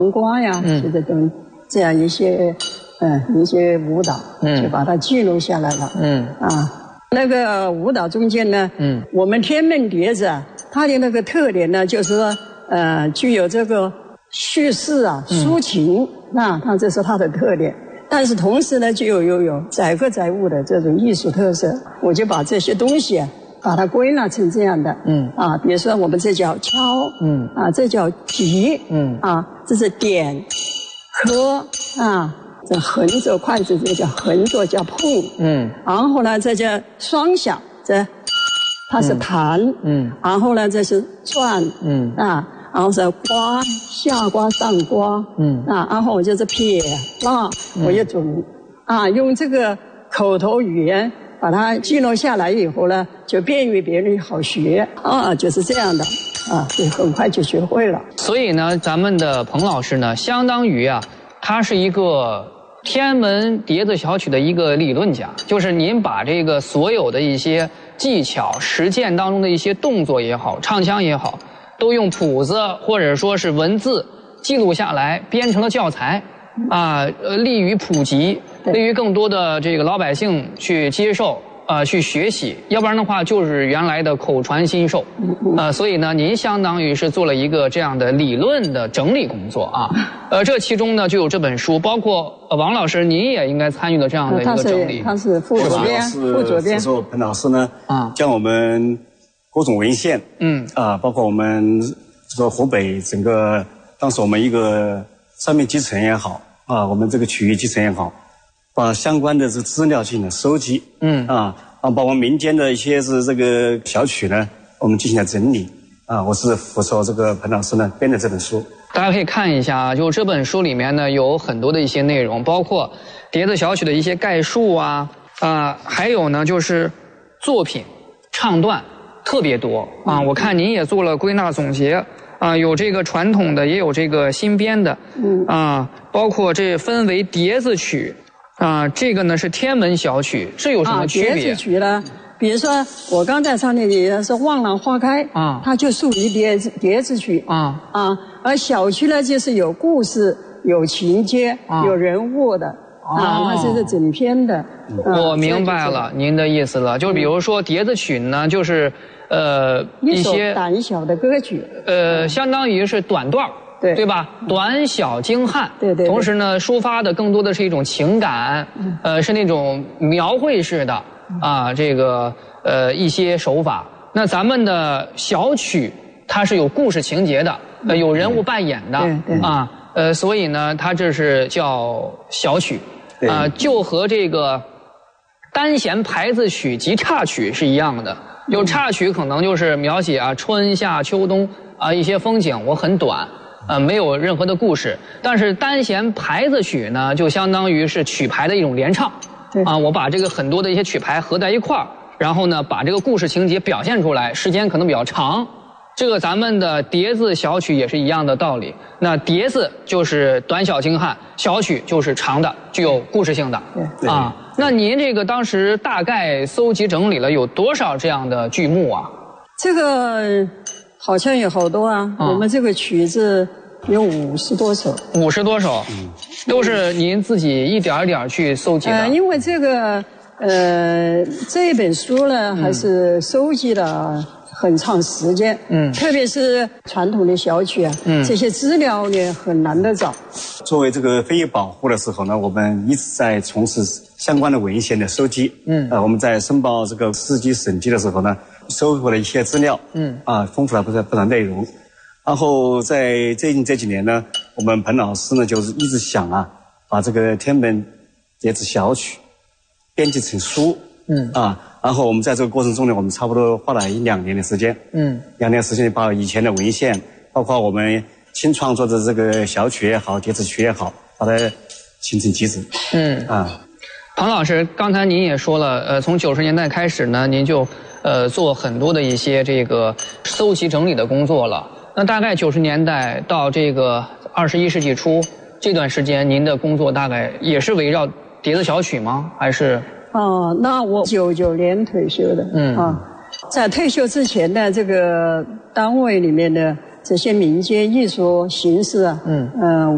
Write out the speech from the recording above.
红瓜呀，这种这样一些舞蹈，就把它记录下来了。那个舞蹈中间呢，我们天门碟子啊，它的那个特点呢，就是说，具有这个叙事啊、抒情它这是它的特点。但是同时呢，就有载歌载舞的这种艺术特色。我就把这些东西啊，把它归纳成这样的。比如说我们这叫敲，这叫击，这是点、磕这横着筷子这叫横着叫碰，然后呢这叫双响，这它是弹，然后呢这是转，然后是刮下刮上刮，然后我就是撇我就用这个口头语言把它记录下来以后呢，就便于别人好学就是这样的就很快就学会了。 所以呢，咱们的彭老师呢，相当于他是一个天安门碟子小曲的一个理论家，就是您把这个所有的一些技巧、实践当中的一些动作也好、唱腔也好，都用谱子或者说是文字记录下来，编成了教材，利于普及，利于更多的这个老百姓去接受。去学习，要不然的话就是原来的口传心授，所以呢，您相当于是做了一个这样的理论的整理工作这其中呢就有这本书，包括王老师您也应该参与了这样的一个整理。 他是副主编， 是说彭老师呢将我们各种文献，包括我们这个湖北整个当时我们一个上面基层也好我们这个区域基层也好。把相关的这个资料进行了收集，把我们民间的一些是这个小曲呢，我们进行了整理，我是辅助这个彭老师呢编的这本书。 大家可以看一下就这本书里面呢有很多的一些内容，包括碟子小曲的一些概述还有呢就是作品唱段特别多我看您也做了归纳总结有这个传统的，也有这个新编的，包括这分为碟子曲。这个呢是天门小曲，这有什么区别？ 碟子曲呢，比如说我刚才唱的是《望兰花开》它就属于碟子曲而小曲呢就是有故事、有情节、有人物的它是整篇的。 我明白了您的意思了，就比如说碟子曲呢，就是一些短小的歌曲， 相当于是短段。对吧？短小精悍， 对。 同时呢，抒发的更多的是一种情感，是那种描绘式的这个一些手法。那咱们的小曲，它是有故事情节的，有人物扮演的，所以呢，它这是叫小曲，就和这个单弦牌子曲及插曲是一样的。有插曲可能就是描写春夏秋冬一些风景，我很短。没有任何的故事，但是单弦牌子曲呢，就相当于是曲牌的一种联唱，我把这个很多的一些曲牌合在一块儿，然后呢，把这个故事情节表现出来，时间可能比较长。这个咱们的碟子小曲也是一样的道理。那碟子就是短小精悍，小曲就是长的，具有故事性的。那您这个当时大概搜集整理了有多少这样的剧目这个好像有好多我们这个曲子有50多首 ，50多首，都是您自己一点一点去搜集的。 因为这个这本书呢，还是收集了很长时间，特别是传统的小曲这些资料呢很难得找。 作为这个非遗保护的时候呢，我们一直在从事相关的文献的收集，我们在申报这个市级省级的时候呢，收获了一些资料，丰富了不少内容。然后在最近这几年呢，我们彭老师呢就是一直想把这个天门碟子小曲编辑成书，然后我们在这个过程中呢，我们差不多花了1-2年的时间，2年时间把以前的文献，包括我们新创作的这个小曲也好、碟子曲也好，把它形成集子。 庞老师，刚才您也说了，从90年代开始呢，您就做很多的一些这个搜集整理的工作了。那大概90年代到这个21世纪初这段时间，您的工作大概也是围绕碟子小曲吗？还是？ 那我99年退休的，在退休之前的这个单位里面的这些民间艺术形式